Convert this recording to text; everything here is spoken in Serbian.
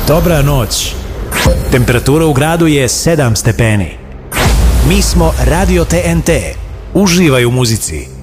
Dobra noć. Temperatura u gradu je 7 stepeni. Mi smo Radio TNT. Uživaj u muzici.